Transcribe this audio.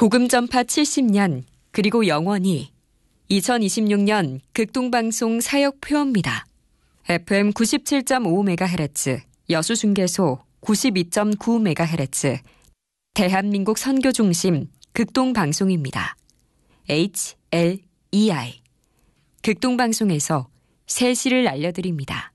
복음 전파 70년 그리고 영원히 2026년 극동방송 사역 표어입니다. FM 97.5MHz 여수중계소 92.9MHz 대한민국 선교중심 극동방송입니다. HLEI 극동방송에서 새 시를 알려드립니다.